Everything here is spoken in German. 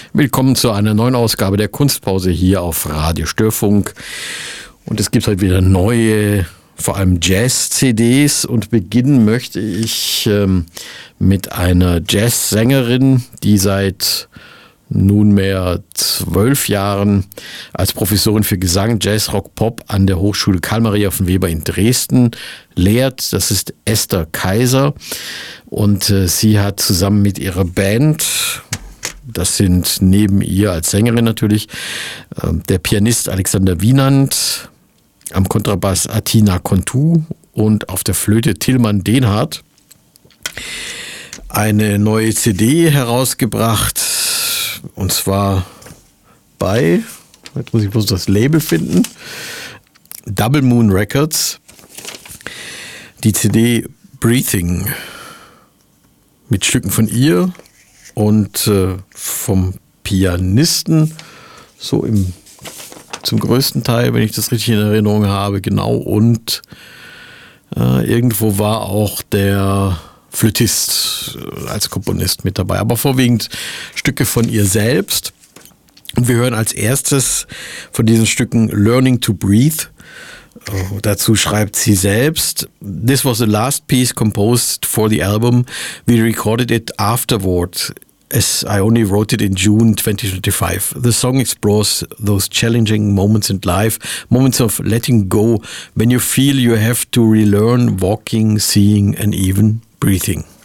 Willkommen zu einer neuen Ausgabe der Kunstpause hier auf Radio Störfunk. Und es gibt heute wieder neue, vor allem Jazz-CDs. Und beginnen möchte ich mit einer Jazzsängerin, die seit nunmehr 12 Jahren als Professorin für Gesang, Jazz, Rock, Pop an der Hochschule Karl Maria von Weber in Dresden lehrt. Das ist Esther Kaiser. Und sie hat zusammen mit ihrer Band, das sind neben ihr als Sängerin natürlich der Pianist Alexander Wienand, am Kontrabass Atina Kontu und auf der Flöte Tilman Denhardt, eine neue CD herausgebracht. Und zwar bei, jetzt muss ich bloß das Label finden, Double Moon Records. Die CD Breathing mit Stücken von ihr und vom Pianisten, so zum größten Teil, wenn ich das richtig in Erinnerung habe, genau. Und irgendwo war auch der Flötist als Komponist mit dabei, aber vorwiegend Stücke von ihr selbst. Und wir hören als erstes von diesen Stücken Learning to Breathe. Dazu schreibt sie selbst: This was the last piece composed for the album. We recorded it afterward, as I only wrote it in June 2025. The song explores those challenging moments in life, moments of letting go, when you feel you have to relearn walking, seeing and even breathing.